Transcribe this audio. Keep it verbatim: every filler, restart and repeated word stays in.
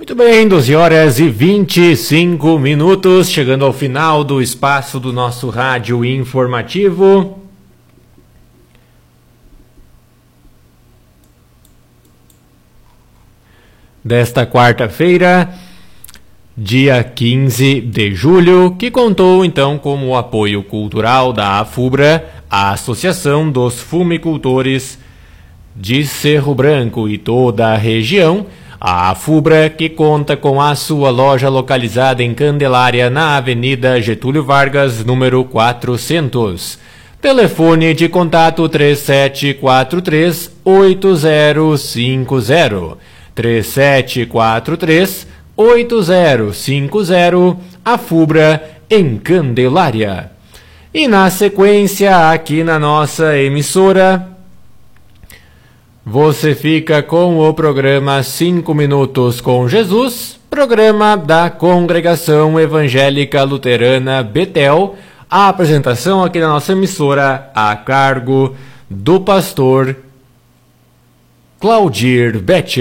Muito bem, doze horas e vinte e cinco minutos, chegando ao final do espaço do nosso rádio informativo. Desta quarta-feira, dia quinze de julho, que contou então com o apoio cultural da AFUBRA, a Associação dos Fumicultores de Cerro Branco e toda a região. A AFUBRA, que conta com a sua loja localizada em Candelária, na Avenida Getúlio Vargas, número quatrocentos. Telefone de contato três sete quatro três, oito zero cinco zero. três sete quatro três, oito zero cinco zero, AFUBRA em Candelária. E na sequência, aqui na nossa emissora, você fica com o programa cinco minutos com Jesus, programa da Congregação Evangélica Luterana Betel. A apresentação aqui na nossa emissora a cargo do pastor Claudir Betcher.